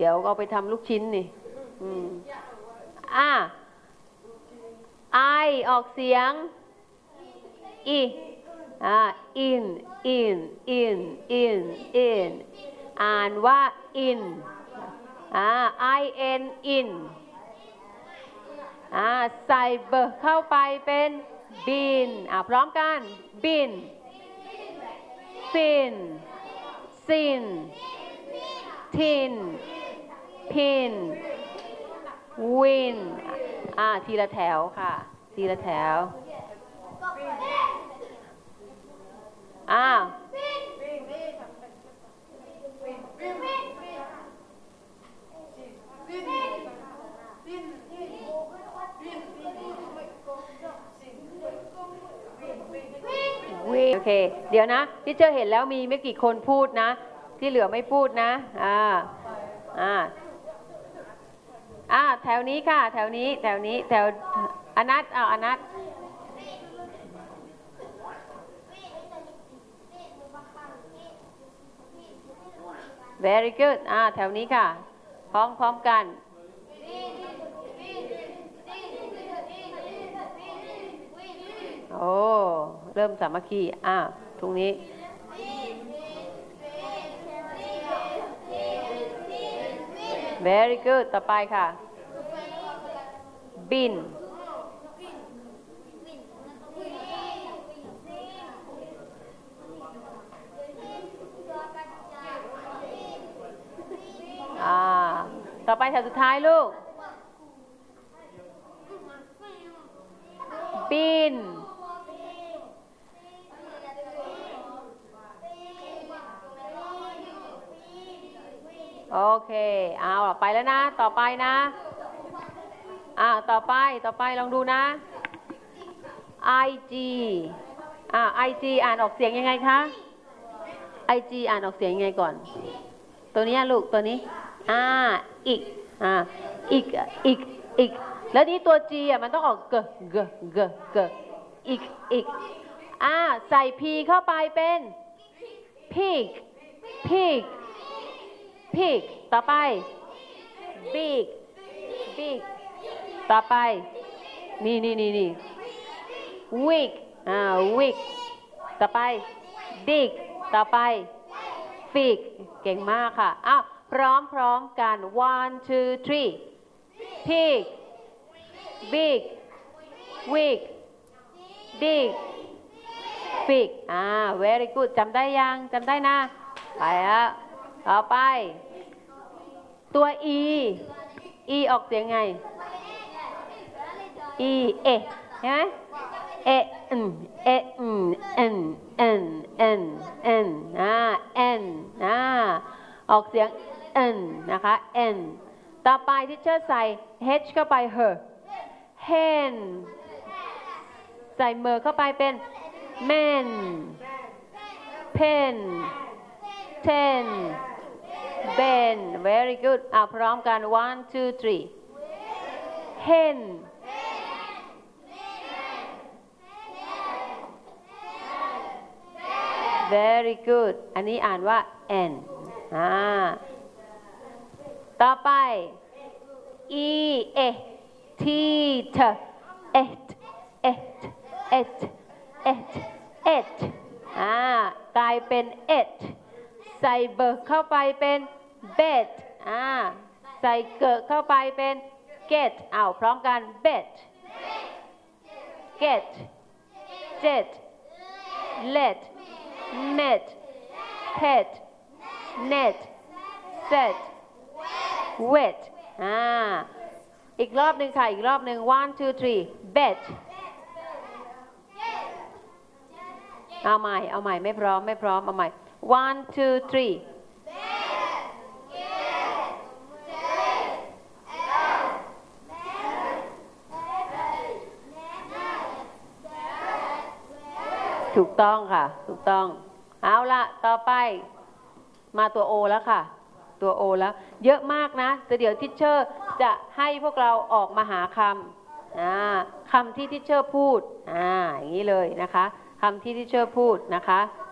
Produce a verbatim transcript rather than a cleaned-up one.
เดี๋ยวเอาไปทำลูกชิ้นนี่อืมอ่ะไอออกเสียงอีอ่า in in in in in อ่านว่า in อ่า i n in อ่าใส่เบอร์เข้าไปเป็น bin อ่าพร้อมกัน bin sin sin tin pin win อ่าทีละแถวค่ะทีละแถวอ้าวโอเคเดี๋ยวนะที่เจอเห็นแล้วมีไม่กี่คนพูดนะที่เหลือไม่พูดนะอ่าอ่าอ่าแถวนี้ค่ะแถวนี้แถวนี้แถวอนัทเอาอนัท very good อ่าแถวนี้ค่ะพร้อมพร้อมกันโอ้เริ่มสามัคคีอ่าตรงนี้ very good ต่อไปค่ะ bin อ่าต่อไปแถวสุดท้ายลูก bin โอเคเอาไปแล้วนะต่อไปนะอ่าต่อไปต่อไปลองดูนะ ig อ่า ig อ่านออกเสียงยังไงคะ ig อ่านออกเสียงยังไงก่อนตัวนี้ลูกตัวนี้อ่าอีกอ่าอีกอีกอีกแล้วนี้ตัว g อ่ะมันต้องออกเกเกเกเกอีกอีกอ่าใส่ p เข้าไปเป็น pig pig pig ต่อไป big big ต่อไปนี่นี่นี่นี่ wig อ่า wig ต่อไป dig ต่อไป fig เก่งมากค่ะอ้าวพร้อมพร้อมกัน one two three pig big wig dig fig อ่า very good จำได้ยังจำได้นะไปแล้วต่อไปตัว e e ออกเสียงไง e เอเห็นไหมเออืมเออืม n n n n อ่า n อ่าออกเสียง n นะคะ n ต่อไปที่เชอร์ใส่ h เข้าไป her hen ใส่เมอเข้าไปเป็น men pen ten ben very good อ่ะพร้อมกัน one two three hen very good อันนี้อ่านว่า n อ่าต่อไป e e t t et et et et et อ่ากลายเป็น et ใส่เบิร์เข้าไปเป็น bet อ่าใส่เกิดเข้าไปเป็น get เอาพร้อมกัน bet get jet let met pet net set wet อ่าอีกรอบหนึ่งค่ะอีกรอบหนึ่ง one two three bet เอาใหม่เอาใหม่ไม่พร้อมไม่พร้อมเอาใหม่ one two threeถูกต้องค่ะถูกต้องเอาละต่อไปมาตัว O แล้วค่ะตัว O แล้วเยอะมากนะแต่เดี๋ยวทิชเชอร์จะให้พวกเราออกมาหาคำคำที่ทิชเชอร์พูดอ่าอย่างนี้เลยนะคะคำที่ทิชเชอร์พูดนะคะ